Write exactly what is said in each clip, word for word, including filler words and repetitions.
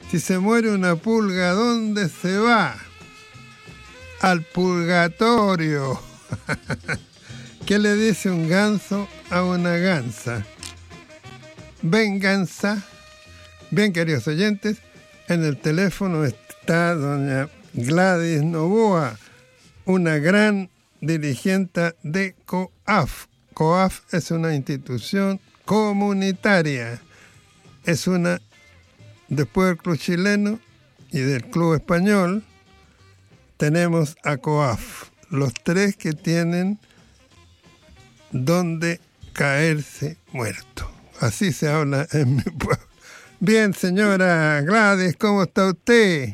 Si se muere una pulga, ¿a dónde se va? Al purgatorio. ¿Qué le dice un ganso a una gansa? Venganza. Bien, queridos oyentes, en el teléfono está doña Gladys Novoa, una gran dirigente de COAF. COAF es una institución comunitaria. Es una, después del club chileno y del club español, tenemos a COAF, los tres que tienen donde caerse muerto. Así se habla en mi pueblo. Bien, señora Gladys, ¿cómo está usted?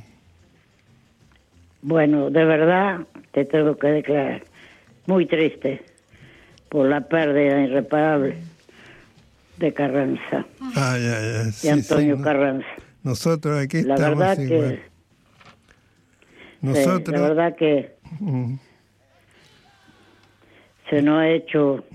Bueno, de verdad te tengo que declarar muy triste por la pérdida irreparable de Carranza, Ay, ay, ay. de Sí, Antonio sí, no. Carranza. Nosotros aquí La estamos verdad igual. que, Nosotros... sí, la verdad que Mm, se nos ha hecho,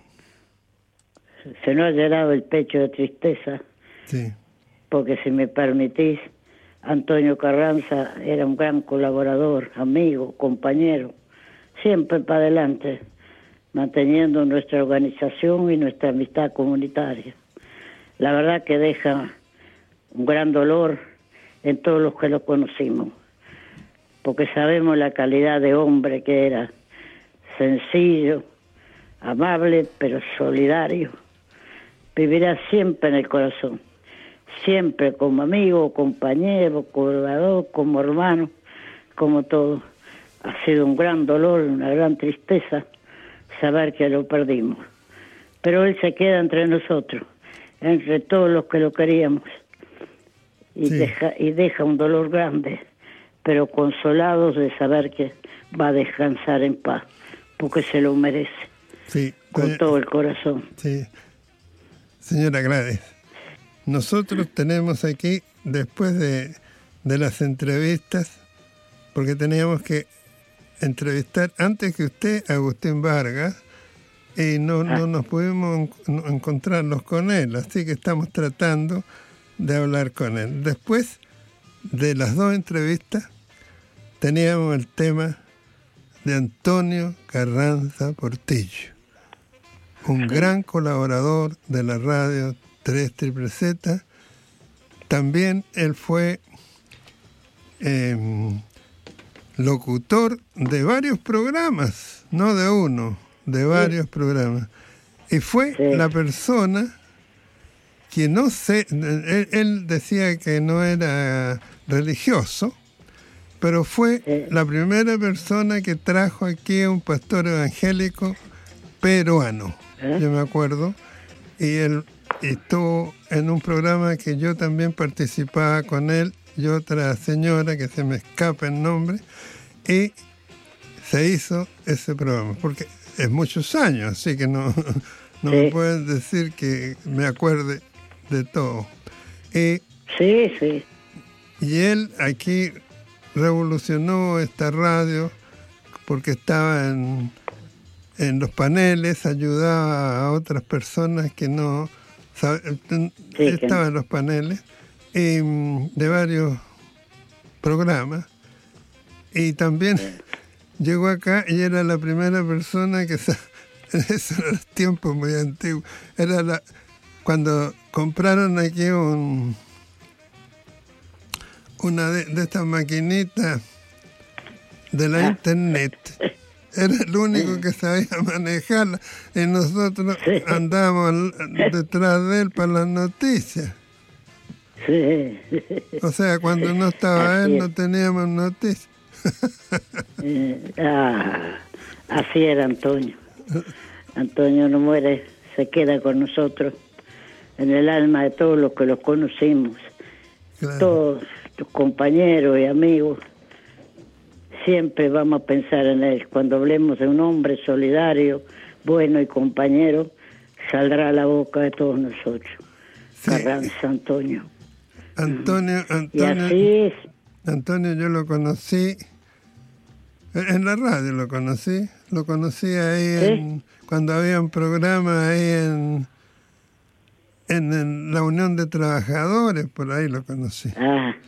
se nos ha llenado el pecho de tristeza, sí, porque si me permitís, Antonio Carranza era un gran colaborador, amigo, compañero, siempre para adelante, manteniendo nuestra organización y nuestra amistad comunitaria. La verdad que deja un gran dolor en todos los que lo conocimos, porque sabemos la calidad de hombre que era, sencillo, amable, pero solidario. Vivirá siempre en el corazón, siempre como amigo, compañero, colaborador, como hermano, como todo. Ha sido un gran dolor, una gran tristeza saber que lo perdimos. Pero él se queda entre nosotros, entre todos los que lo queríamos, y, Sí. deja, y deja un dolor grande, pero consolados de saber que va a descansar en paz, porque se lo merece, sí. con Doña- todo el corazón. Sí. Señora Gladys, nosotros tenemos aquí, después de, de las entrevistas, porque teníamos que entrevistar antes que usted a Agustín Vargas, y no, no nos pudimos en- encontrarnos con él, así que estamos tratando de hablar con él. Después de las dos entrevistas, teníamos el tema de Antonio Carranza Portillo, un gran colaborador de la radio tres Triple Z. También él fue eh, locutor de varios programas, no de uno, de varios programas. Y fue Sí. la persona que no sé, él, él decía que no era religioso, pero fue Sí. la primera persona que trajo aquí a un pastor evangélico peruano, ¿Eh? yo me acuerdo, y él estuvo en un programa que yo también participaba con él y otra señora que se me escapa el nombre, y se hizo ese programa, porque es muchos años, así que no, no Sí. me pueden decir que me acuerde de todo. Y, Sí, sí. y él aquí revolucionó esta radio porque estaba en, en los paneles, ayudaba a otras personas que no sab- Sí, estaba que- en los paneles y, mm, de varios programas, y también llegó acá y era la primera persona que sa- en esos tiempos muy antiguos, era la cuando compraron aquí un una de, de estas maquinitas de la Ah. internet. Era el único que sabía manejarla y nosotros Sí. andábamos al- detrás de él para las noticias. Sí. O sea, cuando no estaba Así él es. no teníamos noticias. Eh, ah, así era Antonio. Antonio no muere, se queda con nosotros en el alma de todos los que los conocimos, Claro. todos tus compañeros y amigos. Siempre vamos a pensar en él. Cuando hablemos de un hombre solidario, bueno y compañero, saldrá a la boca de todos nosotros. Sí. Carranza Antonio. Antonio, Y Antonio, así es. Antonio yo lo conocí, en la radio lo conocí, lo conocí ahí ¿Sí? en, cuando había un programa ahí en, en, en la Unión de Trabajadores, por ahí lo conocí. Ah,